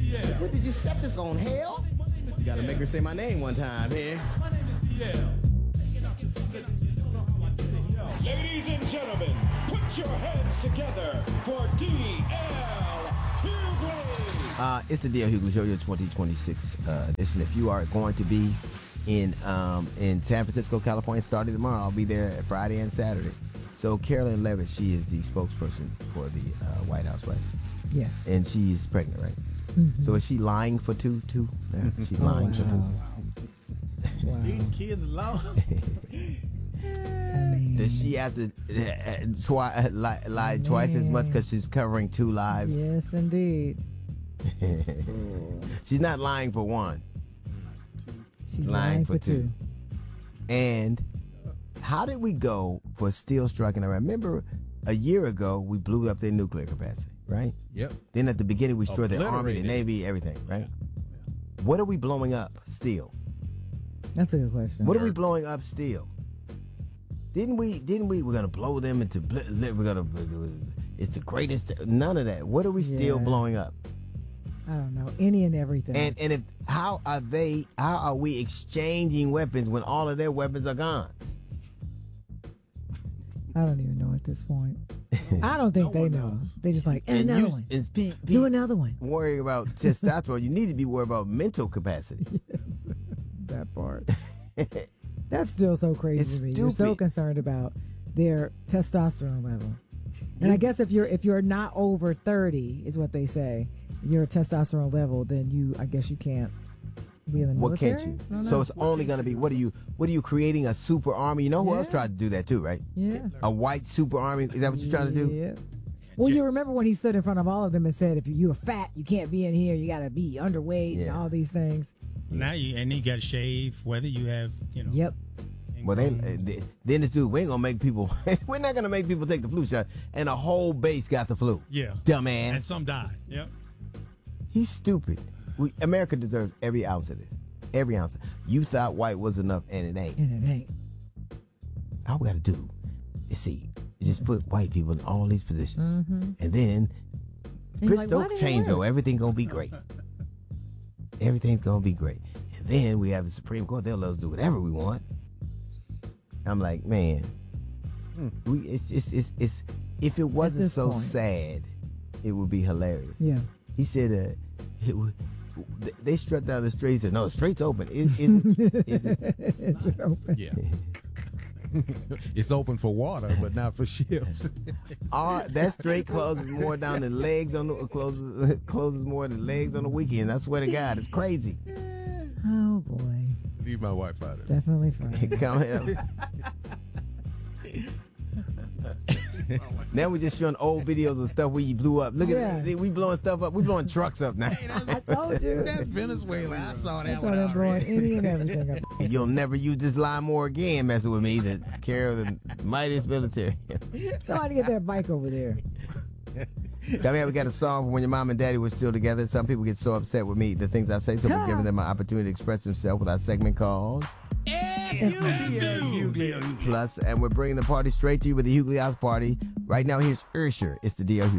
What did you set this on, hell? You gotta make her say my name one time here. Ladies and gentlemen, put your hands together for D.L. Hughley. It's the D.L. Hughley Show, your 2026 edition. If you are going to be in San Francisco, California, starting tomorrow, I'll be there Friday and Saturday. So Carolyn Levitt, she is the spokesperson for the White House, right? Yes. And she's pregnant, right? Mm-hmm. So is she lying for two? Yeah, she's lying for two. Wow. These kids alone. Does she have to lie twice as much because she's covering two lives? Yes, indeed. She's not lying for one. She's lying for two. And how did we go for still striking Iran? Remember, a year ago, we blew up their nuclear capacity, right? Yep. Then at the beginning, we destroyed the Army, the Navy, everything, right? Yeah. What are we blowing up still? That's a good question. What are we blowing up still? Didn't we? We're gonna blow them into. It's the greatest. None of that. What are we still blowing up? I don't know. Any and everything. And if how are we exchanging weapons when all of their weapons are gone? I don't even know at this point. I don't think they know. They just like, and another one. Do another one. Worrying about testosterone. You need to be worried about mental capacity. Yes. That part. That's still so crazy It's to me. stupid. You're so concerned about their testosterone level. And I guess if you're not over 30, is what they say, your testosterone level, then I guess you can't be in the military. What can't you? So it's only going to be, what are you creating a super army? You know who else tried to do that too, right? Yeah. A white super army. Is that what you're trying to do? Yeah. Well, you remember when he stood in front of all of them and said, if you're fat, you can't be in here. You got to be underweight and all these things. Now you got to shave, whether you have, Yep. Well, then this dude, we ain't gonna make people. We're not gonna make people take the flu shot, and a whole base got the flu. Yeah, dumbass. And some died. Yep. He's stupid. America deserves every ounce of this. Every ounce. You thought white was enough, and it ain't. All we gotta do is just put white people in all these positions, and then Bristow change though. Everything gonna be great. Everything's gonna be great, and then we have the Supreme Court. They'll let us do whatever we want. I'm like, man, it's if it wasn't so sad, it would be hilarious. Yeah. He said, they strut down the street. He said, no, the street's open. Is it open? Yeah. It's open for water, but not for ships. That straight closes more down than legs on the closes more than legs on the weekend. I swear to God, it's crazy. Oh boy. Leave my wife out of it. Definitely fine. Now we're just showing old videos of stuff where you blew up. Look at we blowing stuff up. We blowing trucks up now. I told you. That's Venezuela. I saw that That's one. They're blowing any and everything up. You'll never use this line more again, messing with me. The care of the mightiest military. Somebody get that bike over there. Tell me how we got a song from when your mom and daddy were still together. Some people get so upset with me, the things I say, so we're giving them an opportunity to express themselves with our segment called Hughley Plus, and we're bringing the party straight to you with the Hughley House Party. Right now, here's Usher. It's the D.L. Hughley.